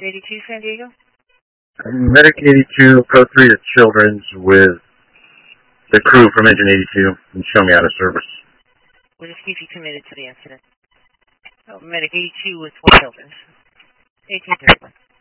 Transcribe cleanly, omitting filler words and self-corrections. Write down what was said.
82 San Diego? Medic 82, Code 3 to Children's with the crew from Engine 82 and show me out of service. We'll just keep you committed to the incident. Oh, Medic 82 with Children's. 1831.